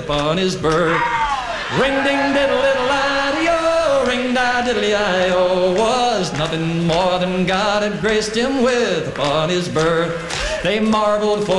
upon his birth. Ring ding diddle diddle I-D-O, ring da diddly I-O, was nothing more than God had graced him with upon his birth. They marveled for